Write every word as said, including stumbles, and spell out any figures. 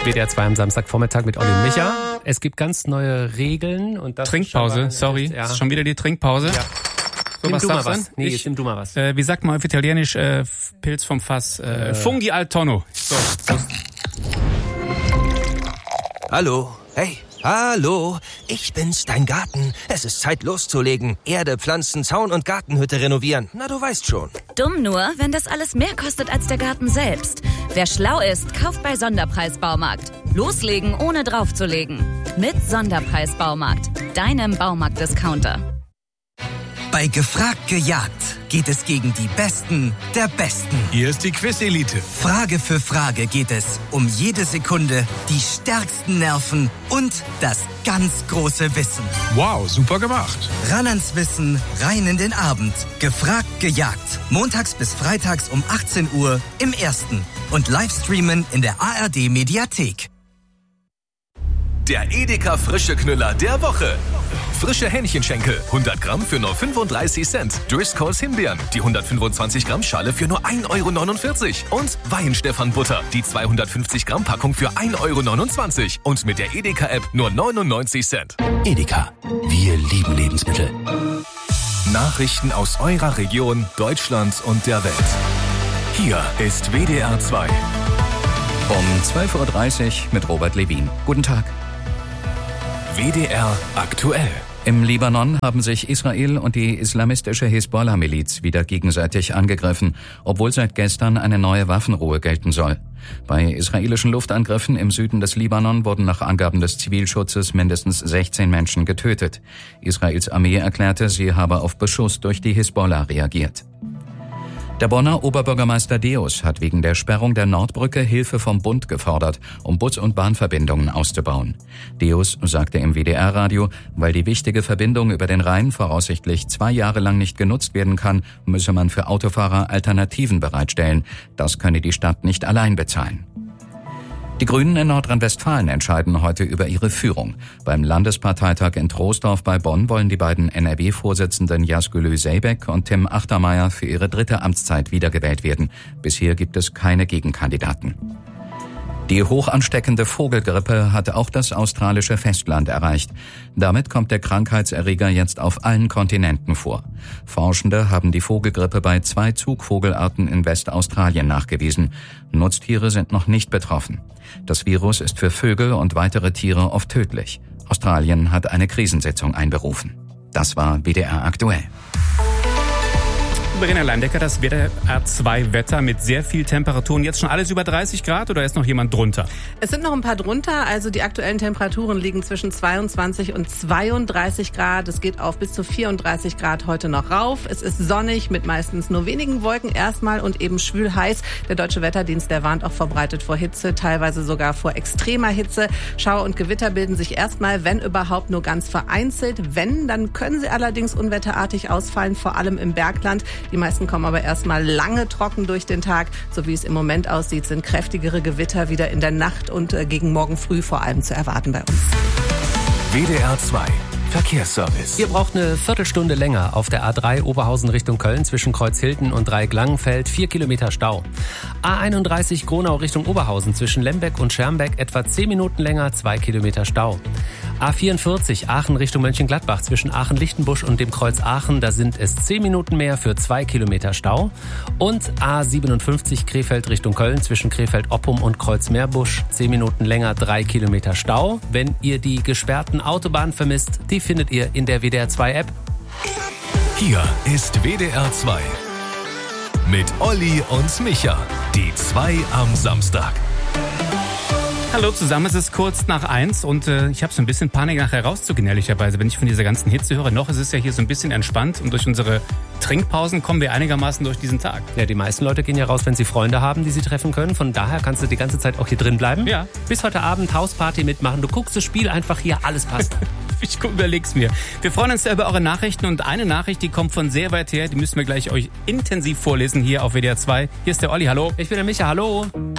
W D R zwei am Samstagvormittag mit Olli und Micha. Es gibt ganz neue Regeln. Und das Trinkpause, sorry. Ja. Ist schon wieder die Trinkpause. Ja. So, nimm was du mal darf's was. denn? Nee, ich, jetzt nimm du mal was. Äh, wie sagt man auf Italienisch? Äh, Pilz vom Fass. Äh, äh. Funghi al tonno. So, Prost. Hallo. Hey. Hallo, ich bin's, dein Garten. Es ist Zeit loszulegen. Erde, Pflanzen, Zaun und Gartenhütte renovieren. Na, du weißt schon. Dumm nur, wenn das alles mehr kostet als der Garten selbst. Wer schlau ist, kauft bei Sonderpreis Baumarkt. Loslegen, ohne draufzulegen. Mit Sonderpreis Baumarkt, deinem Baumarkt-Discounter. Bei Gefragt gejagt geht es gegen die Besten der Besten. Hier ist die Quiz-Elite. Frage für Frage geht es um jede Sekunde, die stärksten Nerven und das ganz große Wissen. Wow, super gemacht. Ran ans Wissen, rein in den Abend. Gefragt gejagt. Montags bis freitags um achtzehn Uhr im Ersten. Und Livestreamen in der A R D-Mediathek. Der Edeka Frische Knüller der Woche. Frische Hähnchenschenkel, hundert Gramm für nur fünfunddreißig Cent. Driscolls Himbeeren, die hundertfünfundzwanzig Gramm Schale für nur ein Euro neunundvierzig. Und Weihenstephan Butter, die zweihundertfünfzig Gramm Packung für ein Euro neunundzwanzig. Und mit der Edeka-App nur neunundneunzig Cent. Edeka, wir lieben Lebensmittel. Nachrichten aus eurer Region, Deutschland und der Welt. Hier ist W D R zwei. Um zwölf Uhr dreißig mit Robert Levin. Guten Tag. W D R aktuell. Im Libanon haben sich Israel und die islamistische Hisbollah-Miliz wieder gegenseitig angegriffen, obwohl seit gestern eine neue Waffenruhe gelten soll. Bei israelischen Luftangriffen im Süden des Libanon wurden nach Angaben des Zivilschutzes mindestens sechzehn Menschen getötet. Israels Armee erklärte, sie habe auf Beschuss durch die Hisbollah reagiert. Der Bonner Oberbürgermeister Deus hat wegen der Sperrung der Nordbrücke Hilfe vom Bund gefordert, um Bus- und Bahnverbindungen auszubauen. Deus sagte im W D R-Radio, weil die wichtige Verbindung über den Rhein voraussichtlich zwei Jahre lang nicht genutzt werden kann, müsse man für Autofahrer Alternativen bereitstellen. Das könne die Stadt nicht allein bezahlen. Die Grünen in Nordrhein-Westfalen entscheiden heute über ihre Führung. Beim Landesparteitag in Troisdorf bei Bonn wollen die beiden N R W-Vorsitzenden Jasgülü Zeybek und Tim Achtermeier für ihre dritte Amtszeit wiedergewählt werden. Bisher gibt es keine Gegenkandidaten. Die hochansteckende Vogelgrippe hat auch das australische Festland erreicht. Damit kommt der Krankheitserreger jetzt auf allen Kontinenten vor. Forschende haben die Vogelgrippe bei zwei Zugvogelarten in Westaustralien nachgewiesen. Nutztiere sind noch nicht betroffen. Das Virus ist für Vögel und weitere Tiere oft tödlich. Australien hat eine Krisensitzung einberufen. Das war W D R aktuell. Verena Leindecker, das W D R zwei Wetter mit sehr viel Temperaturen. Jetzt schon alles über dreißig Grad oder ist noch jemand drunter? Es sind noch ein paar drunter. Also die aktuellen Temperaturen liegen zwischen zweiundzwanzig und zweiunddreißig Grad. Es geht auf bis zu vierunddreißig Grad heute noch rauf. Es ist sonnig mit meistens nur wenigen Wolken erstmal und eben schwül heiß. Der Deutsche Wetterdienst, der warnt auch verbreitet vor Hitze, teilweise sogar vor extremer Hitze. Schauer und Gewitter bilden sich erstmal, wenn überhaupt, nur ganz vereinzelt. Wenn, dann können sie allerdings unwetterartig ausfallen, vor allem im Bergland. Die meisten kommen aber erstmal lange trocken durch den Tag. So wie es im Moment aussieht, sind kräftigere Gewitter wieder in der Nacht und gegen morgen früh vor allem zu erwarten bei uns. W D R zwei Verkehrsservice. Ihr braucht eine Viertelstunde länger auf der A drei Oberhausen Richtung Köln zwischen Kreuzhilden und Dreieck-Langenfeld. Vier Kilometer Stau. A einunddreißig Gronau Richtung Oberhausen zwischen Lembeck und Schermbeck etwa zehn Minuten länger, zwei Kilometer Stau. A vierundvierzig Aachen Richtung Mönchengladbach zwischen Aachen-Lichtenbusch und dem Kreuz Aachen, da sind es zehn Minuten mehr für zwei Kilometer Stau. Und A siebenundfünfzig Krefeld Richtung Köln zwischen Krefeld-Oppum und Kreuz-Meerbusch, zehn Minuten länger, drei Kilometer Stau. Wenn ihr die gesperrten Autobahnen vermisst, die findet ihr in der W D R zwei App. Hier ist W D R zwei mit Olli und Micha, die zwei am Samstag. Hallo zusammen, es ist kurz nach eins und äh, ich habe so ein bisschen Panik nachher rauszugehen, ehrlicherweise. Wenn ich von dieser ganzen Hitze höre, noch ist es ja hier so ein bisschen entspannt und durch unsere Trinkpausen kommen wir einigermaßen durch diesen Tag. Ja, die meisten Leute gehen ja raus, wenn sie Freunde haben, die sie treffen können. Von daher kannst du die ganze Zeit auch hier drin bleiben. Ja. Bis heute Abend Hausparty mitmachen. Du guckst das Spiel einfach hier, alles passt. Ich überleg's mir. Wir freuen uns sehr über eure Nachrichten und eine Nachricht, die kommt von sehr weit her, die müssen wir gleich euch intensiv vorlesen hier auf W D R zwei. Hier ist der Olli, hallo. Ich bin der Micha, hallo.